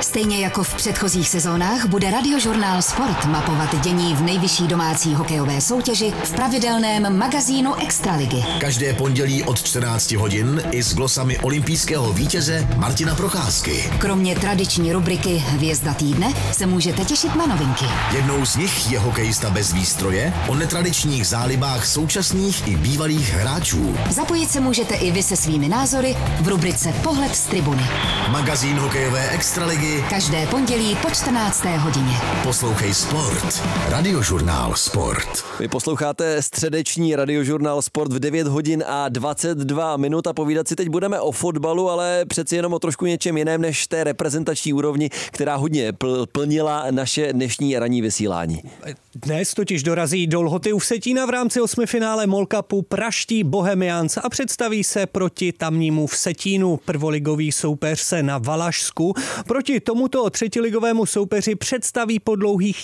Stejně jako v předchozích sezónách bude Radiožurnál Sport mapovat dění v nejvyšší domácí hokejové soutěži v pravidelném magazínu Extraligy. Každé pondělí od 14 hodin i s glosami olympijského vítěze Martina Procházky. Kromě tradiční rubriky Hvězda týdne se můžete těšit na novinky. Jednou z nich je hokejista bez výstroje, o netradičních zálibách současných i bývalých hráčů. Zapojit se můžete i vy se svými názory v rubrice Pohled z tribuny. Magazín hokejové Extraligy Každé pondělí po 14. hodině. Poslouchej Sport. Radiožurnál Sport. Vy posloucháte středeční Radiožurnál Sport v 9 hodin a 22 minut a povídat si teď budeme o fotbalu, ale přeci jenom o trošku něčem jiném než té reprezentační úrovni, která hodně plnila naše dnešní ranní vysílání. Dnes totiž dorazí do Lhoty u Vsetína v rámci osmifinále MOL Cupu praští Bohemians a představí se proti tamnímu Vsetínu. Prvoligový soupeř se na Valašsku proti tomuto třetiligovému soupeři představí po dlouhých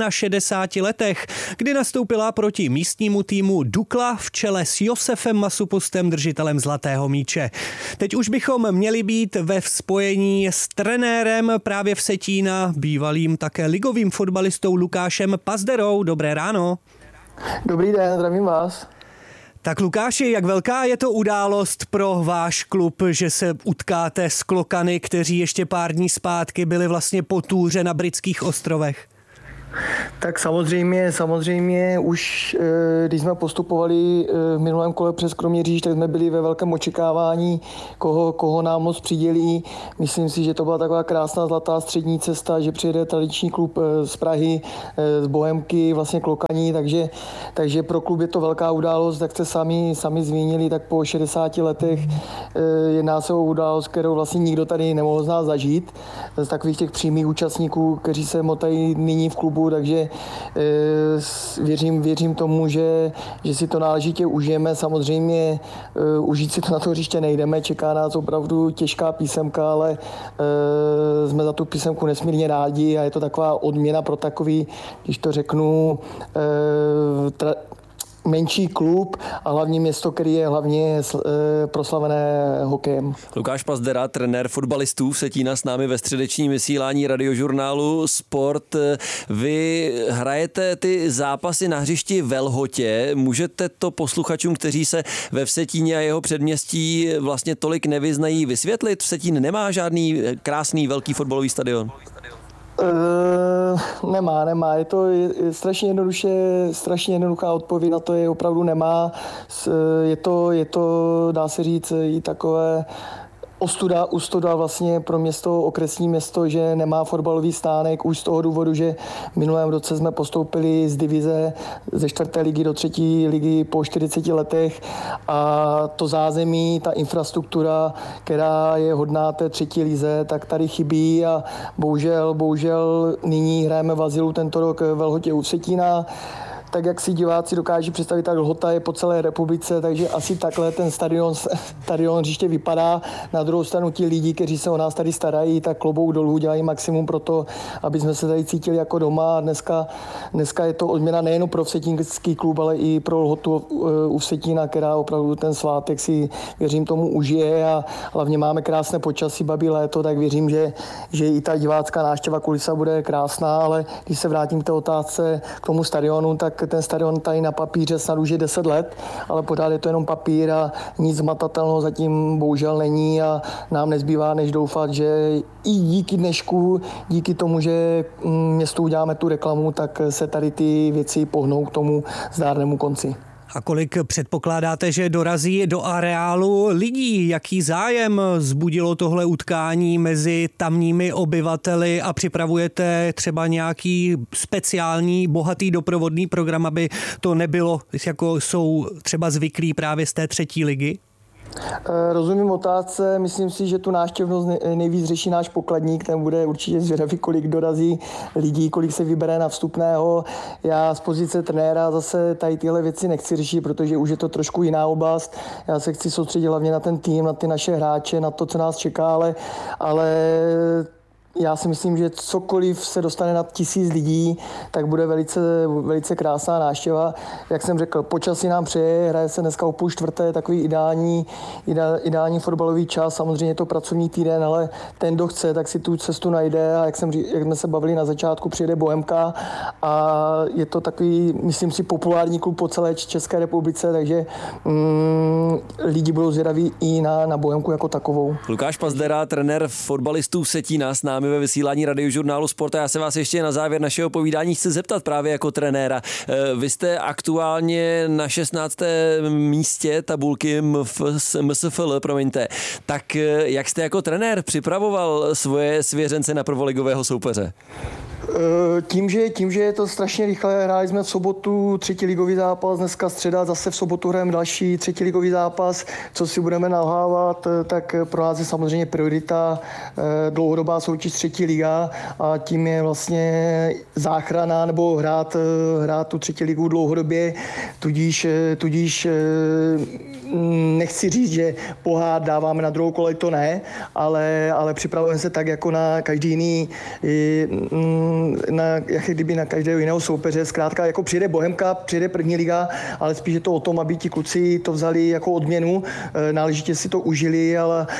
61 letech, kdy nastoupila proti místnímu týmu Dukla v čele s Josefem Masopustem, držitelem zlatého míče. Teď už bychom měli být ve spojení s trenérem právě Vsetína, bývalým také ligovým fotbalistou Lukášem Pazderou. Dobré ráno. Dobrý den, zdravím vás. Tak Lukáši, jak velká je to událost pro váš klub, že se utkáte s Klokany, kteří ještě pár dní zpátky byli vlastně po túře na Britských ostrovech? Tak samozřejmě už když jsme postupovali v minulém kole přes Kroměříž, tak jsme byli ve velkém očekávání, koho nám moc přidělí. Myslím si, že to byla taková krásná zlatá střední cesta, že přijede tradiční klub z Prahy, z Bohemky, vlastně Klokaní, takže pro klub je to velká událost, jak jste sami zmínili, tak po 60 letech jedná se o událost, kterou vlastně nikdo tady nemohl z nás zažít, z takových těch přímých účastníků, kteří se motají nyní v klubu, takže věřím tomu, že si to náležitě užijeme. Samozřejmě užít si to na to hřiště nejdeme, čeká nás opravdu těžká písemka, ale jsme za tu písemku nesmírně rádi a je to taková odměna pro takový, když to řeknu, menší klub a hlavně město, který je hlavně proslavené hokejem. Lukáš Pazdera, trenér fotbalistů Vsetína, s námi ve středečním vysílání Radiožurnálu Sport. Vy hrajete ty zápasy na hřišti ve Lhotě. Můžete to posluchačům, kteří se ve Vsetíně a jeho předměstí vlastně tolik nevyznají, vysvětlit? Vsetín nemá žádný krásný velký fotbalový stadion. Nemá. Je to strašně jednoduchá odpověď na to je opravdu nemá. Je to, dá se říct, i takové ostuda vlastně pro město, okresní město, že nemá fotbalový stánek už z toho důvodu, že v minulém roce jsme postoupili z divize ze 4. ligy do 3. ligy po 40 letech a to zázemí, ta infrastruktura, která je hodná té 3. lize, tak tady chybí a bohužel nyní hrajeme v azylu tento rok ve Lhotě u Vsetína. Tak jak si diváci dokáží představit, tak Lhota je po celé republice, takže asi takhle ten stadion hřiště vypadá. Na druhou stranu ti lidi, kteří se o nás tady starají, tak klobouk dolů dělají maximum pro to, aby jsme se tady cítili jako doma. Dneska je to odměna nejen pro vsetínský klub, ale i pro Lhotu u Vsetína, která opravdu ten svátek si, věřím, tomu užije a hlavně máme krásné počasí, babí léto, tak věřím, že i ta divácká návštěva kulisa bude krásná, ale když se vrátím k té otázce k tomu stadionu, tak ten stadion tady na papíře snad už je 10 let, ale pořád je to jenom papír a nic zmatatelného zatím bohužel není a nám nezbývá než doufat, že i díky dnešku, díky tomu, že městu uděláme tu reklamu, tak se tady ty věci pohnou k tomu zdárnému konci. A kolik předpokládáte, že dorazí do areálu lidí? Jaký zájem vzbudilo tohle utkání mezi tamními obyvateli a připravujete třeba nějaký speciální, bohatý doprovodný program, aby to nebylo, jako jsou třeba zvyklí právě z té 3. ligy? Rozumím otázce, myslím si, že tu návštěvnost nejvíc řeší náš pokladník, ten bude určitě zvědavý, kolik dorazí lidí, kolik se vybere na vstupného. Já z pozice trenéra zase tady tyhle věci nechci řešit, protože už je to trošku jiná oblast. Já se chci soustředit hlavně na ten tým, na ty naše hráče, na to, co nás čeká, ale Já si myslím, že cokoliv se dostane na 1000 lidí, tak bude velice, velice krásná návštěva. Jak jsem řekl, počasí nám přeje, hraje se dneska o 3:30, takový ideální fotbalový čas. Samozřejmě je to pracovní týden, ale ten, kdo chce, tak si tu cestu najde a jak jsme se bavili na začátku, přijede Bohemka a je to takový, myslím si, populární klub po celé České republice, takže lidi budou zvědaví i na Bohemku jako takovou. Lukáš Pazdera, trenér fotbalistů Vsetína, s námi ve vysílání Radiožurnálu Sport. A já se vás ještě na závěr našeho povídání chci zeptat právě jako trenéra. Vy jste aktuálně na 16. místě tabulky MSFL, promiňte. Tak jak jste jako trenér připravoval svoje svěřence na prvoligového soupeře? Tím, že je to strašně rychle, hráli jsme v sobotu 3. ligový zápas, dneska středa, zase v sobotu hrajeme další 3. ligový zápas, co si budeme nalhávat, tak pro nás je samozřejmě priorita dlouhodobá soutěž 3. liga a tím je vlastně záchrana nebo hrát tu 3. ligu dlouhodobě, tudíž nechci říct, že pohár dáváme na druhou kolej, to ne, ale připravujeme se tak jako na každý jiný jak kdyby na každého jiného soupeře. Zkrátka, jako přijede Bohemka, přijede 1. liga, ale spíš je to o tom, aby ti kluci to vzali jako odměnu, náležitě si to užili,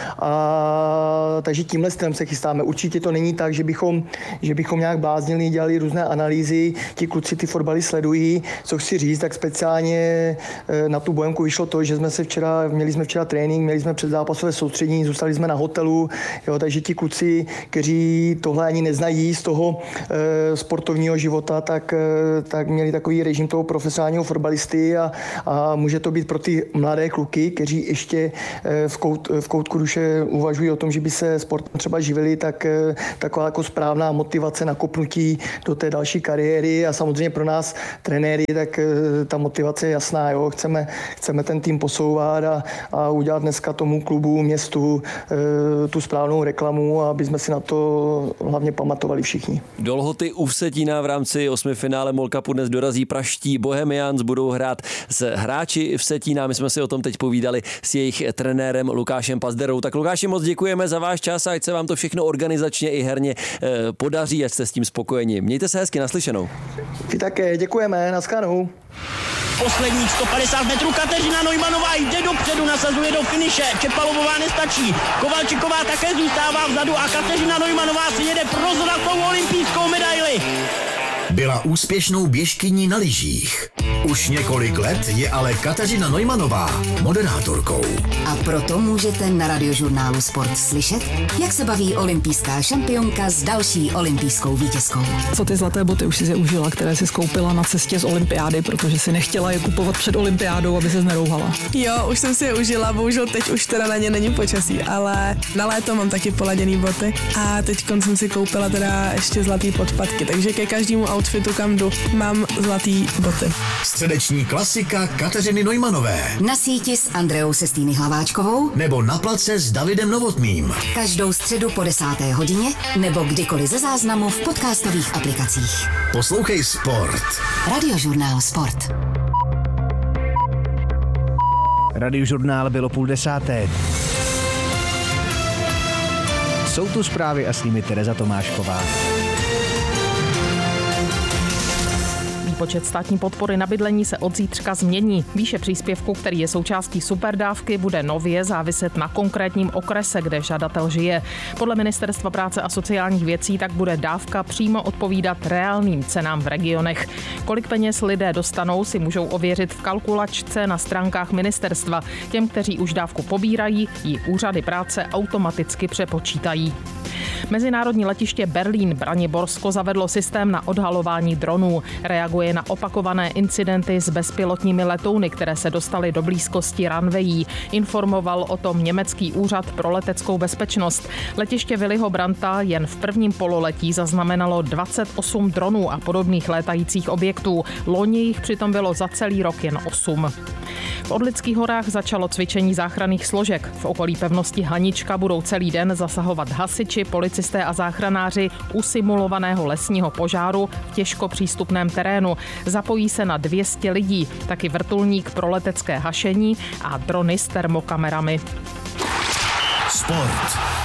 takže tímhle stylem se chystáme. Určitě to není tak, že bychom nějak bláznili, dělali různé analýzy, ti kluci ty fotbaly sledují, co chci říct, tak speciálně na tu Bohemku vyšlo to, že měli jsme včera trénink, měli jsme předzápasové soustředění, zůstali jsme na hotelu, jo, takže ti kluci, kteří tohle ani neznají z toho sportovního života, tak měli takový režim toho profesionálního fotbalisty a může to být pro ty mladé kluky, kteří ještě v koutku duše uvažují o tom, že by se sportem třeba živili, tak taková jako správná motivace, nakopnutí do té další kariéry a samozřejmě pro nás trenéry, tak ta motivace je jasná, jo? Chceme ten tým posouvat a udělat dneska tomu klubu, městu tu správnou reklamu, aby jsme si na to hlavně pamatovali všichni. Do Lhoty u Vsetína v rámci 8. finále MOL Cupu dnes dorazí praští Bohemians, budou hrát s hráči Vsetína. My jsme si o tom teď povídali s jejich trenérem Lukášem Pazderou. Tak Lukáši, moc děkujeme za váš čas a ať se vám to všechno organizačně i herně podaří, ať jste s tím spokojeni. Mějte se hezky, naslyšenou. Vy také, děkujeme, naschledanou. Posledních 150 metrů Kateřina Neumannová jde dopředu, nasazuje do finiše, Čepalovová nestačí, Kovalčiková také zůstává vzadu a Kateřina Neumannová si jede pro zlatou olympijskou medaili. Byla úspěšnou běžkyní na lyžích. Už několik let je ale Kateřina Neumannová moderátorkou. A proto můžete na Radiožurnálu Sport slyšet, jak se baví olympijská šampionka s další olympijskou vítězkou. Co ty zlaté boty už si je užila, které si skoupila na cestě z olympiády, protože si nechtěla je kupovat před olympiádou, aby se nerouhala? Jo, už jsem si je užila, bohužel teď už teda na ně není počasí, ale na léto mám taky poladěný boty a teď jsem si koupila teda ještě zlatý podpatky, takže ke každému outfitu, kam jdu, mám zlatý boty. Středeční klasika Kateřiny Neumannové. Na síti s Andreou Sestýny Hlaváčkovou Nebo na place s Davidem Novotným. každou středu po 10. hodině nebo kdykoliv ze záznamu v podcastových aplikacích. Poslouchej Sport. Radiožurnál Sport. Radiožurnál bylo 9:30. Jsou tu zprávy a s nimi Tereza Tomášková. Výpočet státní podpory na bydlení se od zítřka změní. Výše příspěvku, který je součástí superdávky, bude nově záviset na konkrétním okrese, kde žadatel žije. Podle Ministerstva práce a sociálních věcí tak bude dávka přímo odpovídat reálným cenám v regionech. Kolik peněz lidé dostanou, si můžou ověřit v kalkulačce na stránkách ministerstva. Těm, kteří už dávku pobírají, ji úřady práce automaticky přepočítají. Mezinárodní letiště Berlín-Braniborsko zavedlo systém na odhalování dronů. Reaguje na opakované incidenty s bezpilotními letouny, které se dostaly do blízkosti runwayí. Informoval o tom německý úřad pro leteckou bezpečnost. Letiště Willyho Brandta jen v prvním pololetí zaznamenalo 28 dronů a podobných létajících objektů. Loni jich přitom bylo za celý rok jen 8. V Orlických horách začalo cvičení záchranných složek. V okolí pevnosti Hanička budou celý den zasahovat hasiči, policisté a záchranáři u simulovaného lesního požáru v těžko přístupném terénu. Zapojí se na 200 lidí, taky vrtulník pro letecké hašení a drony s termokamerami. Sport.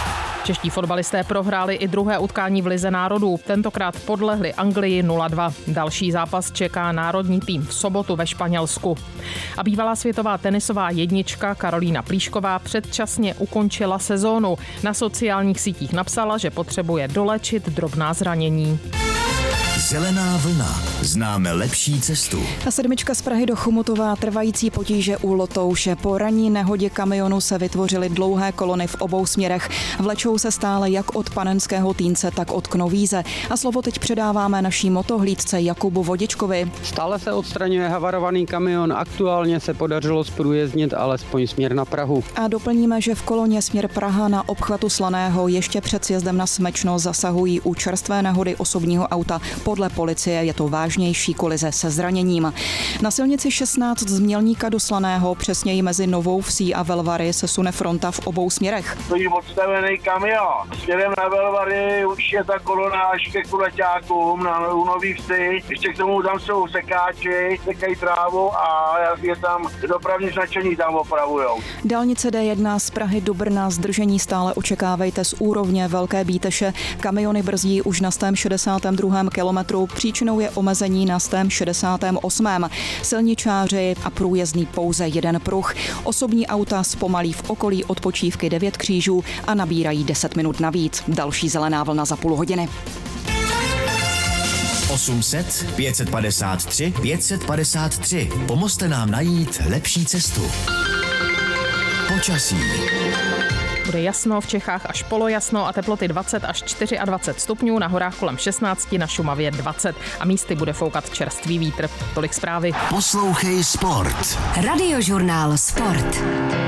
Čeští fotbalisté prohráli i druhé utkání v Lize národů. Tentokrát podlehli Anglii 0-2. Další zápas čeká národní tým v sobotu ve Španělsku. A bývalá světová tenisová jednička Karolína Plíšková předčasně ukončila sezónu. Na sociálních sítích napsala, že potřebuje dolečit drobná zranění. Zelená vlna. Známe lepší cestu. A 7 z Prahy do Chomutova, trvající potíže u Lotouše. Po ranní nehodě kamionu se vytvořily dlouhé kolony v obou směrech. Vlečou se stále jak od Panenského Týnce, tak od Knovíze. A slovo teď předáváme naší motohlídce Jakubu Vodičkovi. Stále se odstraňuje havarovaný kamion. Aktuálně se podařilo zprůjezdnit alespoň směr na Prahu. A doplníme, že v koloně směr Praha na obchvatu Slaného ještě před sjezdem na Smečno zasahují u čerstvé nehody osobního auta. Podle policie je to vážnější kolize se zraněním. Na silnici 16 z Mělníka do Slaného, přesněji mezi Novou Vsí a Velvary, se sune fronta v obou směrech. Stojí odstavený kamion. Směrem na Velvary už je ta kolona až ke Kuleťákům na Nový Vsi. Ještě k tomu tam jsou sekáči, sekají trávu a je tam dopravní značení, tam opravujou. Dálnice D1 z Prahy do Brna, zdržení stále očekávejte z úrovně Velké Bíteše. Kamiony brzdí už na 162. kilometru. Příčinou je omezení na 168. Silničáři a průjezdný pouze jeden pruh. Osobní auta zpomalí v okolí odpočívky 9 Křížů a nabírají 10 minut navíc. Další zelená vlna za půl hodiny. 800 553 553. Pomozte nám najít lepší cestu. Počasí. Bude jasno, v Čechách až polojasno a teploty 20 až 24 stupňů, na horách kolem 16, na Šumavě 20 a místy bude foukat čerstvý vítr. Tolik zprávy. Poslouchej Sport. Radiožurnál Sport.